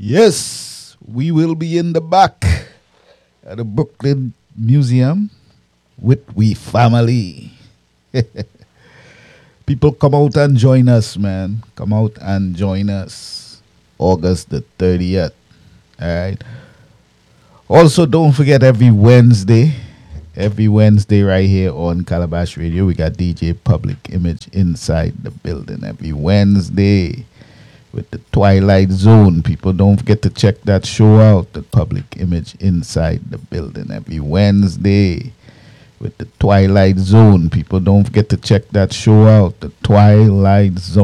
Yes, we will be in the back at the Brooklyn Museum with we family. People come out and join us, man. Come out and join us. August the 30th. All right. Also, don't forget every Wednesday right here on Calabash Radio, we got DJ Public Image inside the building every Wednesday with the Twilight Zone. People, don't forget to check that show out, the Public Image inside the building every Wednesday with the Twilight Zone. People, don't forget to check that show out, the Twilight Zone.